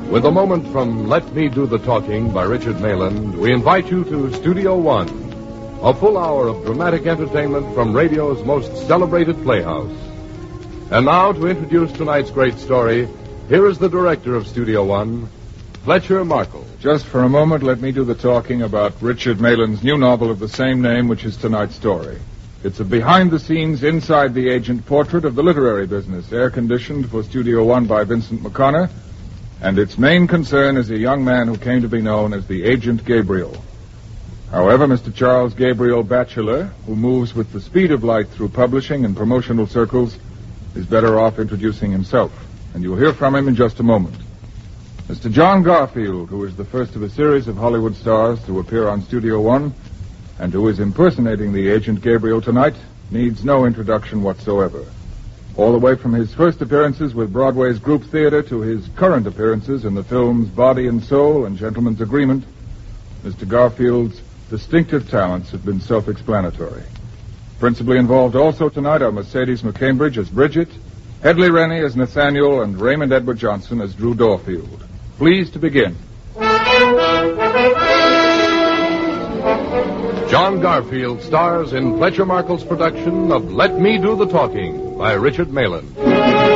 With a moment from Let Me Do the Talking by Richard Mayland, we invite you to Studio One, a full hour of dramatic entertainment from radio's most celebrated playhouse. And now, to introduce tonight's great story, here is the director of Studio One, Fletcher Markle. Just for a moment, let me do the talking about Richard Mayland's new novel of the same name, which is tonight's story. It's a behind-the-scenes, inside-the-agent portrait of the literary business, air-conditioned for Studio One by Vincent McConnor, and its main concern is a young man who came to be known as the Agent Gabriel. However, Mr. Charles Gabriel Batchelor, who moves with the speed of light through publishing and promotional circles, is better off introducing himself, and you'll hear from him in just a moment. Mr. John Garfield, who is the first of a series of Hollywood stars to appear on Studio One, and who is impersonating the Agent Gabriel tonight, needs no introduction whatsoever. All the way from his first appearances with Broadway's Group Theater to his current appearances in the films Body and Soul and Gentleman's Agreement, Mr. Garfield's distinctive talents have been self-explanatory. Principally involved also tonight are Mercedes McCambridge as Bridget, Hedley Rennie as Nathaniel, and Raymond Edward Johnson as Drew Dorfield. Pleased to begin. John Garfield stars in Fletcher Markle's production of Let Me Do the Talking by Richard Mayland.